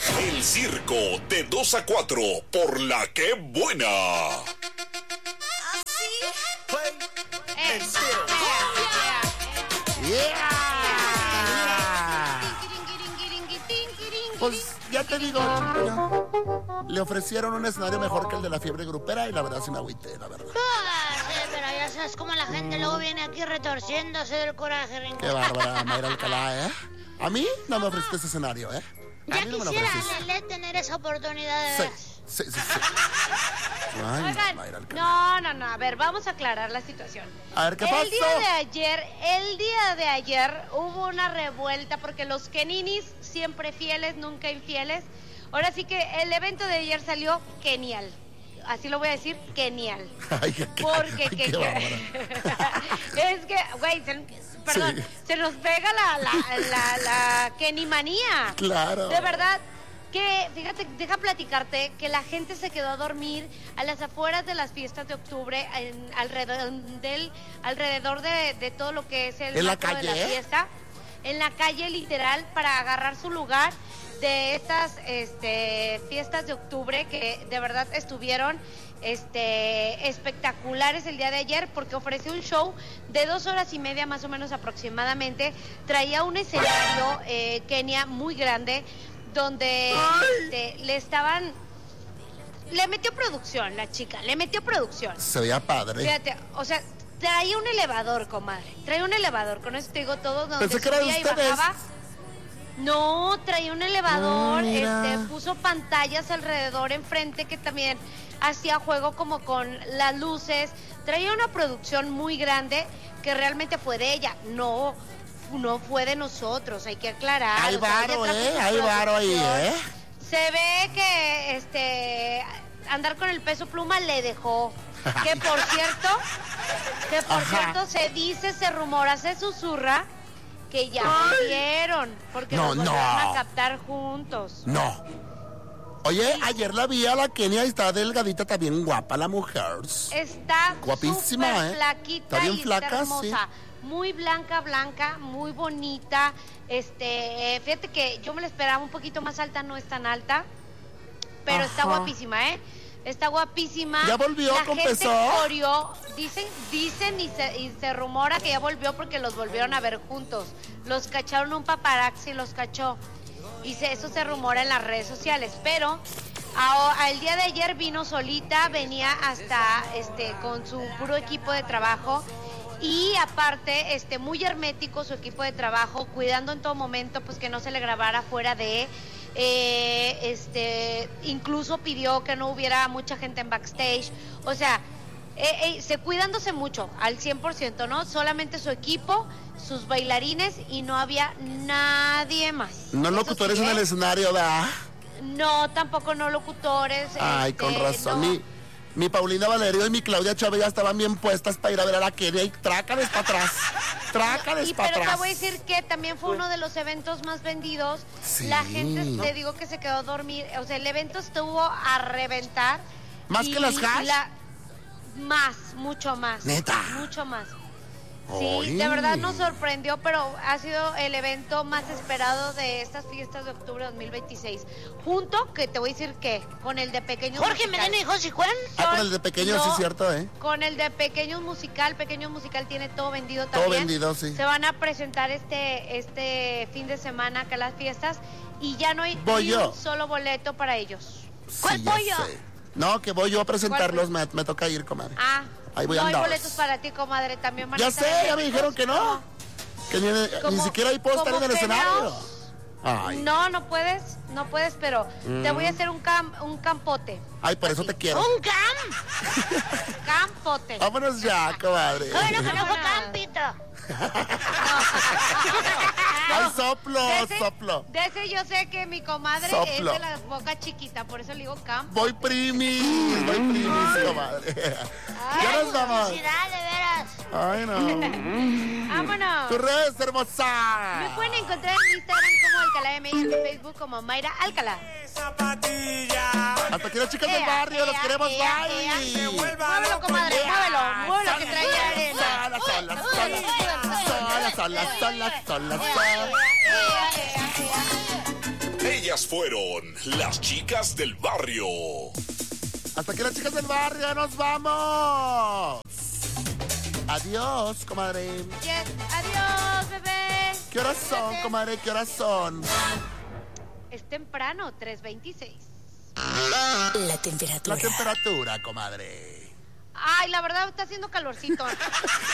El circo de 2 a 4 por La Que Buena. Pues ya te digo, le ofrecieron un escenario mejor que el de la fiebre grupera y la verdad sí me agüité, la verdad. Sí, pero ya sabes cómo la gente luego viene aquí retorciéndose del coraje, Rincón. Qué bárbara, Mayra Alcalá, ¿eh? A mí no me ofreciste ese escenario, ¿eh? Ya quisiera Lelé tener esa oportunidad de veras. Sí. Ay, Oigan, Mayra Alcalá. no, a ver, vamos a aclarar la situación. A ver, ¿qué pasó? El día de ayer hubo una revuelta porque los Keninis, siempre fieles, nunca infieles. Ahora sí que el evento de ayer salió genial. Así lo voy a decir, genial. Ay, Porque qué es que, güey, perdón, Sí. se nos pega la Kenimanía. Claro. De verdad. Que, fíjate, deja platicarte que la gente se quedó a dormir a las afueras de las fiestas de octubre, alrededor de todo lo que es el ¿En la marco de calle? la fiesta, en la calle literal, para agarrar su lugar de estas fiestas de octubre que de verdad estuvieron espectaculares el día de ayer, porque ofreció un show de 2 horas y media más o menos aproximadamente. Traía un escenario, Kenia, muy grande, donde le metió producción la chica, le metió producción. Se veía padre. Fíjate, o sea, traía un elevador, comadre, traía un elevador, con eso te digo todo, donde Pensé que era de subía y ustedes. bajaba. No, traía un elevador, Mira. puso pantallas alrededor, enfrente, que también hacía juego como con las luces. Traía una producción muy grande que realmente fue de ella, no fue de nosotros, hay que aclarar. Hay O sea, ella varo, trajo su hay varo ahí, producción. Se ve que andar con el peso pluma le dejó. Que por cierto, se dice, se rumora, se susurra que ya volvieron, porque No, los volvieron no. a captar juntos. No. Oye, ayer la vi a la Kenia y está delgadita, también guapa la mujer. Está Guapísima, súper flaquita, Está bien y flaca, está hermosa. sí. Muy blanca, muy bonita. Fíjate que yo me la esperaba un poquito más alta, no es tan alta, pero está Ajá. guapísima, ¿eh? Está guapísima. ¿Ya volvió? La ¿Confesó? gente corrió. Dicen y se rumora que ya volvió porque los volvieron a ver juntos. Los cacharon, un paparazzi los cachó. Eso se rumora en las redes sociales, pero el día de ayer vino solita, venía hasta con su puro equipo de trabajo. Y aparte, muy hermético su equipo de trabajo, cuidando en todo momento pues que no se le grabara fuera de... incluso pidió que no hubiera mucha gente en backstage. O sea, cuidándose mucho, al 100%, ¿no? Solamente su equipo, sus bailarines, y no había nadie más. No Eso locutores sí, en el escenario, ¿verdad? No, tampoco no locutores. Ay, con razón. no. Mi Paulina Valerio y mi Claudia Chávez ya estaban bien puestas para ir a ver a la Kenia y trácales para atrás. Trácales para Pero atrás. te voy a decir que también fue uno de los eventos más vendidos. Sí. La gente, te digo, que se quedó a dormir. O sea, el evento estuvo a reventar. ¿Más que las hash? Mucho más. ¿Neta? Mucho más. Sí, Ay. de verdad nos sorprendió, pero ha sido el evento más esperado de estas fiestas de octubre de 2026. Junto, que te voy a decir que, con el de Pequeños Jorge Musical. Medina y José Juan. Con el de pequeño, sí es cierto, ¿eh? Con el de Pequeños Musical tiene todo vendido Todo también. vendido, sí. Se van a presentar este fin de semana acá a las fiestas y ya no hay Voy ni yo. un solo boleto para ellos. ¿Cuál Sí, ya pollo? sé. No, que voy yo a presentarlos, me toca ir, comadre. Ahí voy a no hay andar. boletos para ti, comadre, también van a Ya estar sé, en ya me dijeron que no. Que ni Como- siquiera ahí puedo estar en como el que escenario. no. Ay. No puedes, pero te voy a hacer un campote. Ay, por eso te quiero. ¿Un cam? Campote. Vámonos ya, comadre. Bueno, que no fue Vámonos. campito. Ay, soplo, De soplo. ese yo sé que mi comadre Soplo. es de la boca chiquita, por eso le digo campo. Voy primis, comadre. Ya nos vamos. Felicidad, de veras. Ay, no. ¡Vámonos! ¡Tu redes, hermosa! Me pueden encontrar en Instagram como Alcalá MX, en Facebook como Mayra Alcalá. Hasta aquí las chicas del barrio, los queremos, bye. Muévelo, comadre, muévelo que trae arena. Sola. Ellas fueron las chicas del barrio. Hasta aquí las chicas del barrio, nos vamos. Adiós, comadre. Yes. Adiós, bebé. ¿Qué horas son, comadre? ¿Qué horas son? Es temprano, 3:26. La temperatura. La temperatura, comadre. Ay, la verdad está haciendo calorcito.